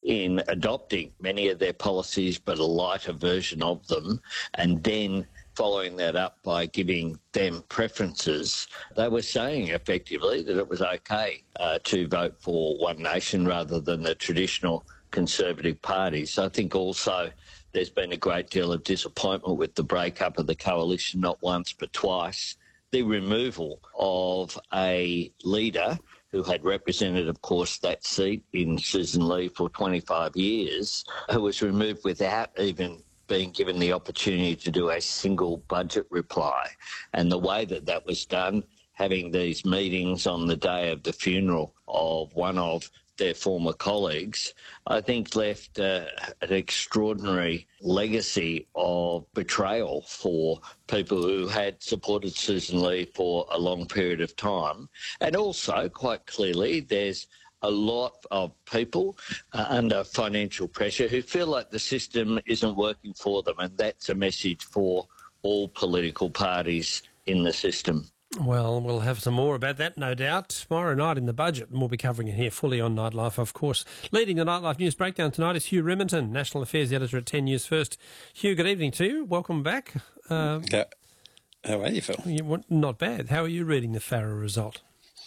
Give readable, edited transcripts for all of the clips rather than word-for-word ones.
in adopting many of their policies, but a lighter version of them, and then following that up by giving them preferences. They were saying effectively that it was okay to vote for One Nation rather than the traditional Conservative Party. So I think also there's been a great deal of disappointment with the breakup of the coalition, not once but twice. The removal of a leader who had represented, of course, that seat in Susan Lee for 25 years, who was removed without even being given the opportunity to do a single budget reply. And the way that that was done, having these meetings on the day of the funeral of one of their former colleagues, I think left an extraordinary legacy of betrayal for people who had supported Susan Lee for a long period of time. And also, quite clearly, there's a lot of people under financial pressure who feel like the system isn't working for them, and that's a message for all political parties in the system. Well, we'll have some more about that, no doubt, tomorrow night in the budget, and we'll be covering it here fully on Nightlife, of course. Leading the Nightlife News Breakdown tonight is Hugh Remington, National Affairs Editor at 10 News First. Hugh, good evening to you. Welcome back. How are you, Phil? Not bad. How are you reading the Farrer result?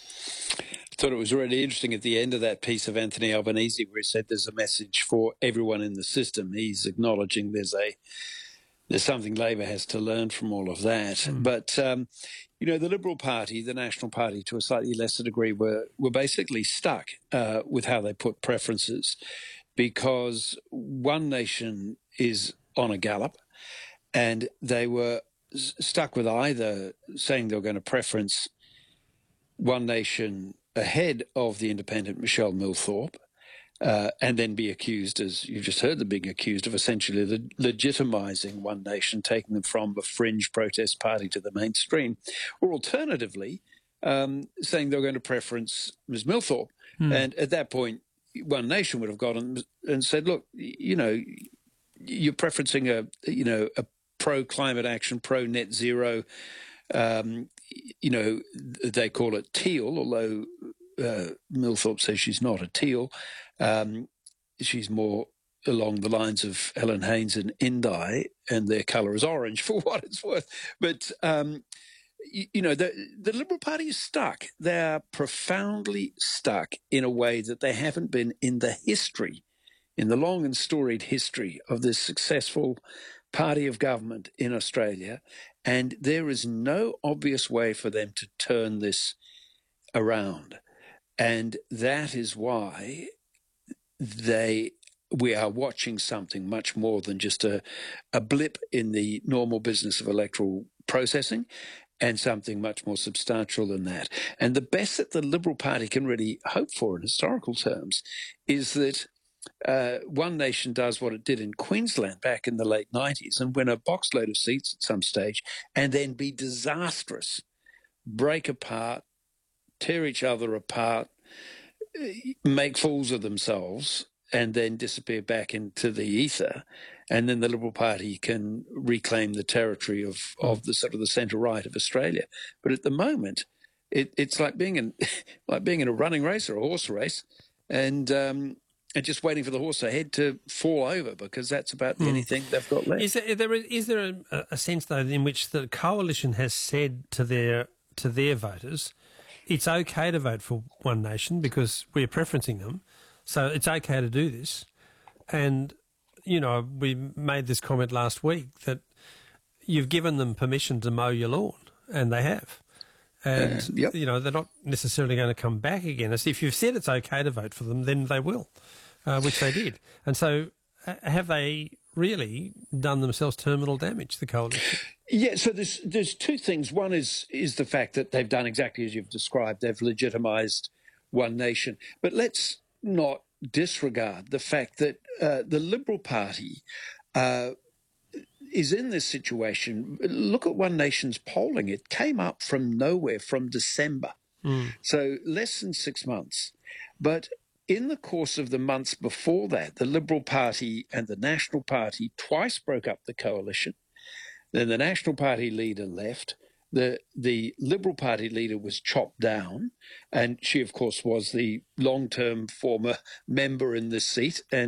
I thought it was really interesting at the end of that piece of Anthony Albanese where he said there's a message for everyone in the system. He's acknowledging there's something Labor has to learn from all of that. But, the Liberal Party, the National Party, to a slightly lesser degree, were basically stuck with how they put preferences because One Nation is on a gallop and they were stuck with either saying they were going to preference One Nation ahead of the independent Michelle Milthorpe, and then be accused, as you just heard them being accused, of essentially legitimising One Nation, taking them from a fringe protest party to the mainstream, or alternatively, saying they were going to preference Ms Milthorpe. And at that point, One Nation would have gone and said, look, you're preferencing a pro-climate action, pro-net zero, they call it teal, although Milthorpe says she's not a teal. She's more along the lines of Helen Haynes and Indi, and their colour is orange, for what it's worth. But, the Liberal Party is stuck. They are profoundly stuck in a way that they haven't been in the long and storied history of this successful party of government in Australia, and there is no obvious way for them to turn this around. And that is why we are watching something much more than just a blip in the normal business of electoral processing, and something much more substantial than that. And the best that the Liberal Party can really hope for in historical terms is that One Nation does what it did in Queensland back in the late 90s and win a boxload of seats at some stage and then be disastrous, break apart, tear each other apart, make fools of themselves, and then disappear back into the ether. And then the Liberal Party can reclaim the territory of the sort of the centre-right of Australia. But at the moment, it's like being in a running race or a horse race, and just waiting for the horse ahead to fall over, because that's about the only thing they've got left. Is there a sense, though, in which the coalition has said to their voters, it's okay to vote for One Nation because we're preferencing them, so it's okay to do this? And, we made this comment last week that you've given them permission to mow your lawn, and they have. And, they're not necessarily going to come back again. As if you've said it's okay to vote for them, then they will, which they did. And so have they really done themselves terminal damage, the coalition? Yeah, so there's two things. One is the fact that they've done exactly as you've described. They've legitimised One Nation. But let's not disregard the fact that the Liberal Party is in this situation. Look at One Nation's polling. It came up from nowhere from December. So less than 6 months. But in the course of the months before that, the Liberal Party and the National Party twice broke up the coalition. Then the National Party leader left. The Liberal Party leader was chopped down, and she, of course, was the long-term former member in this seat. And